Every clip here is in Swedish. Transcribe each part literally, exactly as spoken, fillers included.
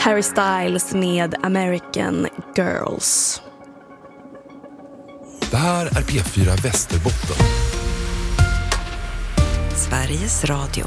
Harry Styles med American Girls. Det här är P fyra Västerbotten. Sveriges Radio.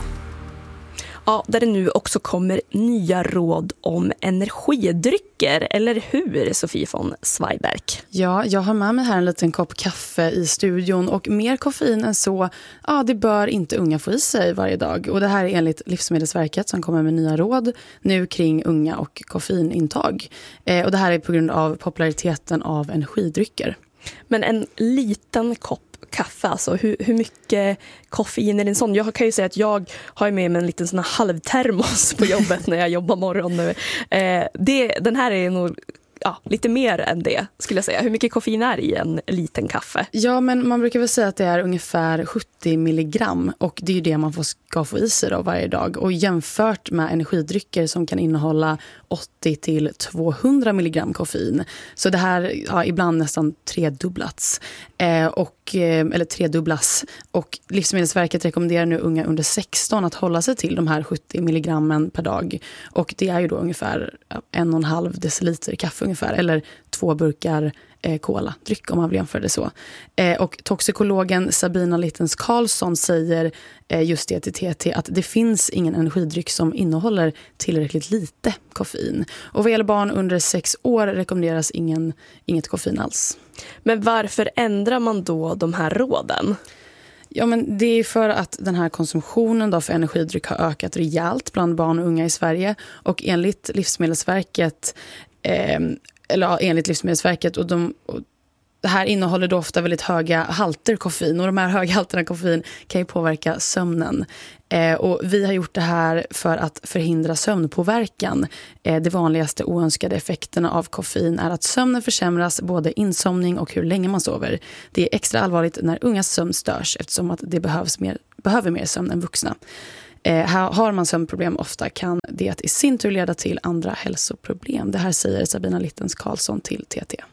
Ja, där det nu också kommer nya råd om energidrycker, eller hur, Sofie von Zweigbergk? Ja, jag har med mig här en liten kopp kaffe i studion och mer koffein än så, ja, det bör inte unga få i sig varje dag. Och det här är enligt Livsmedelsverket som kommer med nya råd nu kring unga och koffeinintag. Eh, och det här är på grund av populariteten av energidrycker. Men en liten kopp kaffe, alltså hur, hur mycket koffein är det en sån? Jag kan ju säga att jag har med mig en liten sån här halvtermos på jobbet när jag jobbar morgon nu. Eh, det, den här är nog ja, lite mer än det, skulle jag säga. Hur mycket koffein är i en liten kaffe? Ja, men man brukar väl säga att det är ungefär sjuttio milligram och det är ju det man får, ska få i sig då varje dag. Och jämfört med energidrycker som kan innehålla åttio till tvåhundra milligram koffein. Så det här har ja, ibland nästan tredubblats. Eh, och, eh, eller tredubblas. Och Livsmedelsverket rekommenderar nu unga under sexton att hålla sig till de här sjuttio milligrammen per dag. Och det är ju då ungefär en och en halv deciliter kaffe ungefär. Eller två burkar eh, cola, dryck om man vill jämföra det så. Eh, och toxikologen Sabina Littens Karlsson säger eh, just det till T T att det finns ingen energidryck som innehåller tillräckligt lite koffein. Och vad gäller barn under sex år rekommenderas ingen, inget koffein alls. Men varför ändrar man då de här råden? Ja, men det är för att den här konsumtionen då för energidryck har ökat rejält bland barn och unga i Sverige. Och enligt Livsmedelsverket, eh, eller ja, enligt Livsmedelsverket och de... Och det här innehåller då ofta väldigt höga halter koffein och de här höga halterna koffein kan ju påverka sömnen. Eh, och vi har gjort det här för att förhindra sömnpåverkan. Eh, det vanligaste oönskade effekterna av koffein är att sömnen försämras, både insomning och hur länge man sover. Det är extra allvarligt när ungas sömn störs eftersom att det behövs mer, behöver mer sömn än vuxna. Eh, har man sömnproblem ofta kan det i sin tur leda till andra hälsoproblem. Det här säger Sabina Littens Karlsson till T T.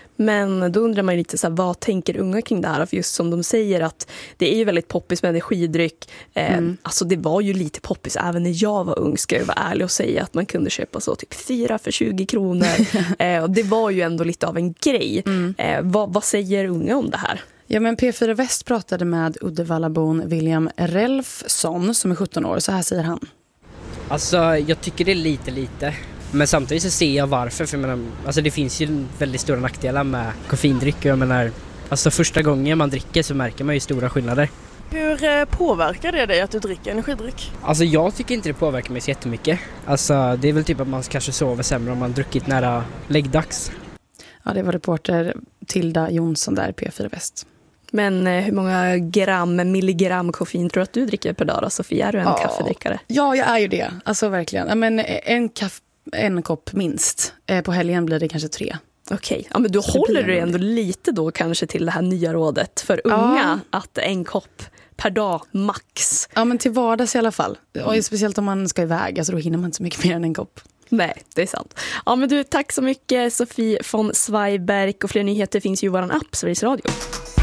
Men då undrar man lite så här, vad tänker unga kring det här? För just som de säger att det är ju väldigt poppis med energidryck. Eh, mm. Alltså det var ju lite poppis även när jag var ung, ska jag vara ärlig och säga att man kunde köpa så typ fyra för tjugo kronor. eh, och det var ju ändå lite av en grej. Mm. Eh, vad, vad säger unga om det här? Ja, men P fyra Väst pratade med Uddevallabon William Relfsson som är sjutton år. Så här säger han. Alltså jag tycker det är lite lite. Men samtidigt så ser jag varför, för jag menar, alltså det finns ju väldigt stora nackdelar med koffeindryck. Jag menar, alltså första gången man dricker så märker man ju stora skillnader. Hur påverkar det dig att du dricker energidryck? Alltså jag tycker inte det påverkar mig så jättemycket. Alltså det är väl typ att man kanske sover sämre om man druckit nära läggdags. Ja, det var reporter Tilda Jonsson där, P fyra Väst. Men eh, hur många gram, milligram koffein tror du att du dricker per dag då, Sofia? Är du en ja. kaffedrickare? Ja, jag är ju det. Alltså verkligen. Ja, men en kaffe En kopp minst. Eh, på helgen blir det kanske tre. Okej, okay. Ja, men då så håller du ändå lite då kanske till det här nya rådet för unga ja. Att en kopp per dag max. Ja, men till vardags i alla fall. Och speciellt om man ska iväg, alltså då hinner man inte så mycket mer än en kopp. Nej, det är sant. Ja, men du, tack så mycket Sofie von Zweigbergk, och fler nyheter finns ju i vår app Sveriges Radio.